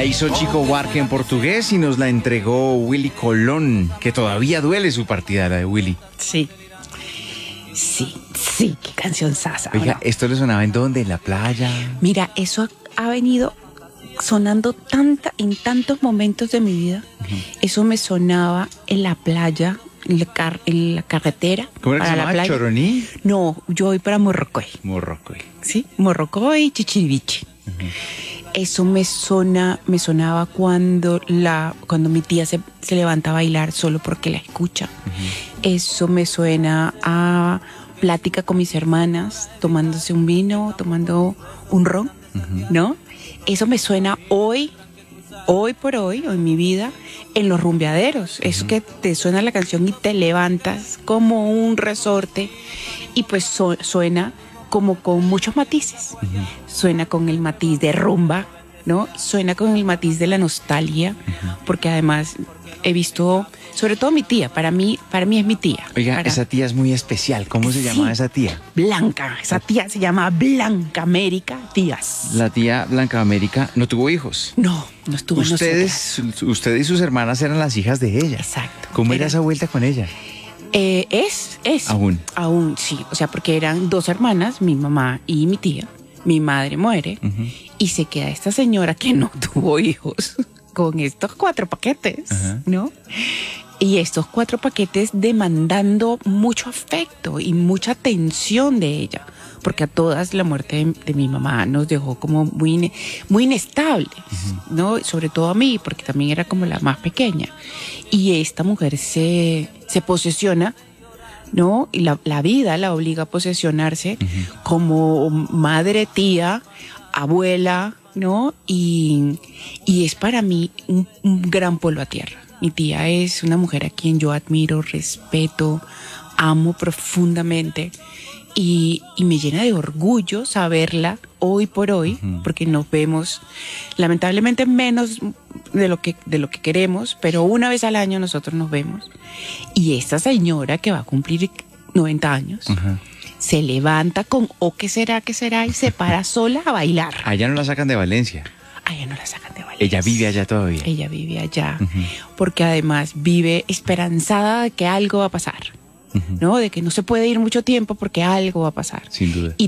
hizo Chico Buarque en portugués y nos la entregó Willy Colón, que todavía duele su partida, la de Willy. Sí. Sí, qué canción sasa. Oiga, ¿no? ¿esto le sonaba en dónde? ¿En la playa? Mira, eso ha venido sonando en tantos momentos de mi vida. Eso me sonaba en la playa, en la carretera. ¿Cómo era que se para la llamaba? playa. ¿Choroní? No, yo voy para Morrocoy. Morrocoy. ¿Sí? Morrocoy y Chichiriviche. Eso me sonaba cuando mi tía se levanta a bailar solo porque la escucha. Eso me suena a plática con mis hermanas, tomándose un vino, tomando un ron, ¿no? Eso me suena hoy por hoy, en mi vida, en los rumbeaderos. Eso que te suena la canción y te levantas como un resorte y pues suena como con muchos matices. Suena con el matiz de rumba, ¿no? Suena con el matiz de la nostalgia, porque además he visto, sobre todo mi tía, para mí es mi tía. Oiga, esa tía es muy especial. ¿Cómo se llama esa tía? Blanca, esa tía se llama Blanca América Díaz. La tía Blanca América no tuvo hijos. No estuvo en nosotras. Usted y sus hermanas eran las hijas de ella. Exacto. ¿Cómo era esa vuelta con ella? Es. Aún, sí. O sea, porque eran dos hermanas, mi mamá y mi tía. Mi madre muere y se queda esta señora que no tuvo hijos con estos 4 paquetes, ¿no? Y estos 4 paquetes demandando mucho afecto y mucha atención de ella, porque a todas la muerte de mi mamá nos dejó como muy inestables, ¿no? Sobre todo a mí, porque también era como la más pequeña. Y esta mujer se posesiona, ¿no? Y la vida la obliga a posesionarse como madre, tía, abuela, ¿no? Y es para mí un gran polvo a tierra. Mi tía es una mujer a quien yo admiro, respeto, amo profundamente y me llena de orgullo saberla hoy por hoy, porque nos vemos lamentablemente menos de lo que queremos, pero una vez al año nosotros nos vemos. Y esta señora que va a cumplir 90 años se levanta con ¿qué será? Y se para sola a bailar. Allá no la sacan de Valencia. Allá no la sacan de Valencia. Ella vive allá todavía. Ella vive allá, porque además vive esperanzada de que algo va a pasar, ¿no? De que no se puede ir mucho tiempo porque algo va a pasar. Sin duda. Y